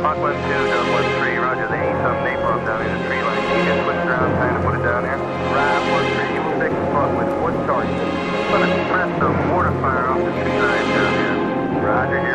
Mach 1-2, Delta 1-3, roger. They need some napalm down in the tree line. Can you just switch around, kind of put it down here? Right, 1-3, you will fix the spot with one target. I'm gonna press the mortar fire off the tree line down here. Roger.